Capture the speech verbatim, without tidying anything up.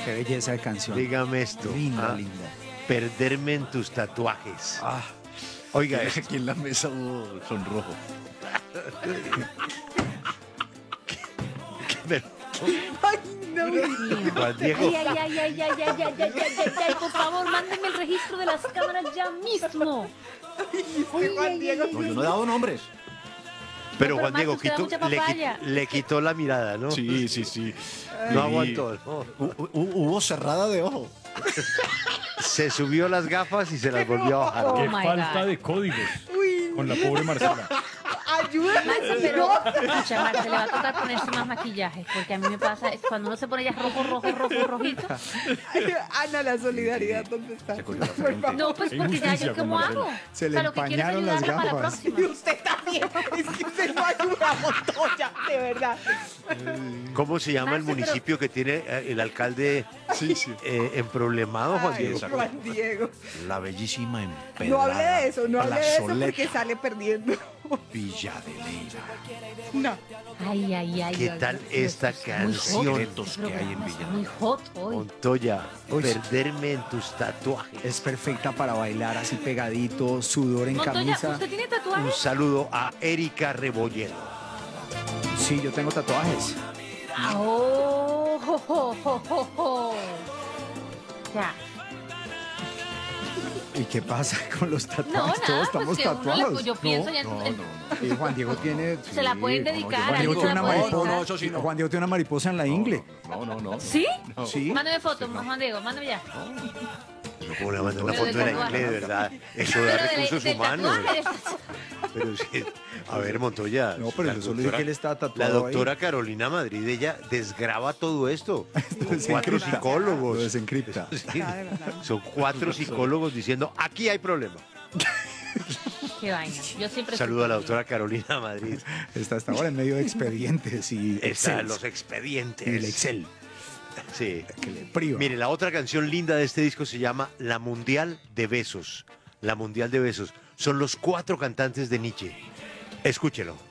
Qué belleza de canción. Dígame esto. Linda, ah, linda. Perderme en tus tatuajes. Ah, Oiga, Aquí en la mesa hubo sonrojo. pero, Ay, no. Juan Diego, Ay, ay, ay, ay, ay, ay, ay, ay, ay, ay, ay, por favor, mándenme el registro de las cámaras ya mismo. Este Juan Diego. No, yo no he dado nombres. pero pero Juan Diego Max, usted da quitó- mucha le, papaya. qui- le quitó la mirada, ¿no? Sí, sí, sí. No Y- aguantó. ¿no? hu- hu- Hubo cerrada de ojo. Se subió las gafas y se las volvió a bajar. Oh Qué my falta God. de códigos Uy, con la pobre Marcela. ayúdame. Marce, pero, escucha, Marce, le va a tocar ponerse más maquillaje, porque a mí me pasa, cuando uno se pone ya rojo, rojo, rojo, rojito. Ana, la solidaridad, ¿dónde está? Se cogió la Por frente. favor. No, pues Qué porque ya injusticia yo con cómo Marcela. hago. Se le O sea, lo que quiero es empañaron las ayudarla para la gafas. próxima. Y usted también. Es que usted no ayuda, Montoya, de verdad. ¿Cómo se llama el Marce, pero- municipio que tiene eh, el alcalde Sí, sí. eh, emproblemado, Juan Ay, Diego? Juan Diego. La bellísima empedrada. No hable de eso, no hable de eso plazoleta, porque sale perdiendo. Villa de Leyva. No. Ay, ay, ay. ¿Qué ay, tal ay, esta esto es muy canción? hot, Secretos este que hay en programa está Villa. muy hot hoy. Montoya, Uy. perderme en tus tatuajes. es perfecta para bailar así pegadito, sudor en Montoya, camisa. ¿usted tiene Un tatuajes? saludo a Erika Rebolledo. Sí, yo tengo tatuajes. Ah, Oh, jo, jo, jo, jo, jo. Ya. ¿Y qué pasa con los No, tatuajes? nada, Todos pues estamos que uno le- tatuados. yo pienso ya en- No, en- no, no. Y Juan Diego tiene. Se la sí, pueden no, no, dedicar, Juan a Diego mí se tiene la una pueden mariposa. dedicar. No, eso sí no. Juan Diego tiene una mariposa en la ingle. No, no, no. ¿Sí? No. Sí. Mándame foto, Juan Diego, mándame ya. Pero ¿cómo le mandó una Pero foto del de la tatuaje. inglés, de verdad? Eso da Pero de- recursos del humanos. tatuaje, del- Pero sí, a ver, Montoya. No, pero la yo solo dije que él estaba La tatuado ahí. doctora Carolina Madrid, ella desgraba todo esto. Con Lo cuatro desencripta. psicólogos. Lo desencripta. Sí, son cuatro psicólogos diciendo, aquí hay problema. Qué vaina. Yo siempre Saludo a la doctora Carolina Madrid. Está hasta ahora en medio de expedientes y Están Excel. los expedientes. Y el Excel. Sí. Que le priva. Mire, la otra canción linda de este disco se llama La Mundial de Besos. La Mundial de Besos. Son los cuatro cantantes de Nietzsche. Escúchelo.